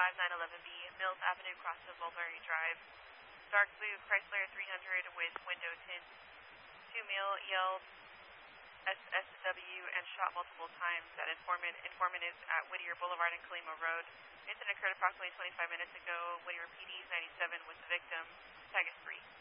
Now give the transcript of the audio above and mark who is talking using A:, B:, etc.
A: 911B, Mills Avenue, cross of Mulberry Drive. Dark blue Chrysler 300 with window tint. 2 male yelled SSW and shot multiple times at informant. Informant is at Whittier Boulevard and Kalima Road. Incident occurred approximately 25 minutes ago. Whittier PD 97 was the victim. Tag is 3.